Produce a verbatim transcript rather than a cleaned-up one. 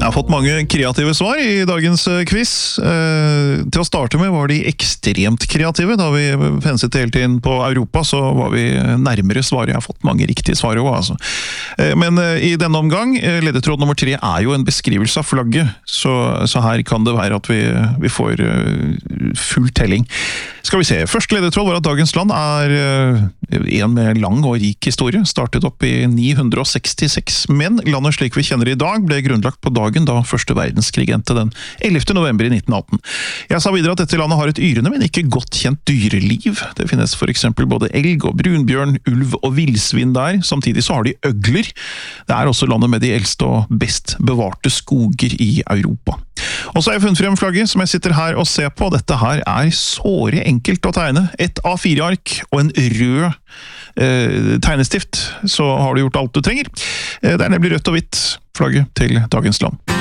Jeg har fått mange kreative svar i dagens quiz. Eh, til å starte med var de ekstremt kreative. Da vi penset hele tiden på Europa, så var vi nærmere svaret. Jeg har fått mange riktige svar også, altså. Eh, men eh, i denne omgang, eh, ledetråd nummer tre er jo en beskrivelse av flagget, så, så her kan det være at vi, vi får eh, full telling. Skal vi se, første ledetråd var at dagens land er eh, en med lang og rik historie, startet opp i ni hundre sekstiseks, men landet slik vi kjenner i dag ble grunnlagt på dagen da første verdenskrig endte den ellevte november i nitten atten. Jeg sa videre at dette landet har et yrende, men ikke godt kjent dyreliv. Det finnes for eksempel både elg og brunbjørn, ulv og villsvin der. Samtidig så har de øgler. Det er også landet med de eldste og best bevarte skoger i Europa. Og så har jeg funnet frem flagget som jeg sitter her og ser på. Dette her er såre enkelt å tegne. Et A fire ark og en rød eh, tegnestift, så har du gjort alt du trenger. Eh, det er nemlig rødt og hvitt flagget til dagens land.